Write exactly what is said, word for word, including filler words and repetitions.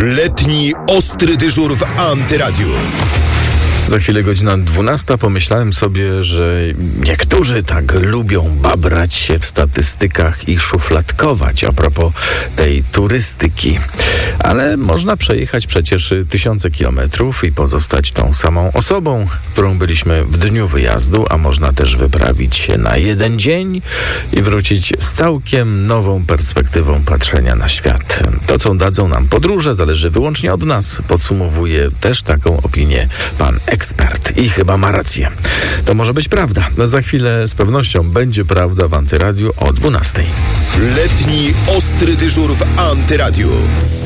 Letni ostry dyżur w Antyradiu. Za chwilę godzina dwunasta. Pomyślałem sobie, że niektórzy tak lubią babrać się w statystykach i szufladkować a propos tej turystyki. Ale można przejechać przecież tysiące kilometrów i pozostać tą samą osobą, którą byliśmy w dniu wyjazdu, a można też wyprawić się na jeden dzień i wrócić z całkiem nową perspektywą patrzenia na świat. To, co dadzą nam podróże, zależy wyłącznie od nas. Podsumowuje też taką opinię pan ekspert i chyba ma rację. To może być prawda. Za chwilę z pewnością będzie prawda w Antyradiu o dwunastej. Letni ostry dyżur w Antyradiu.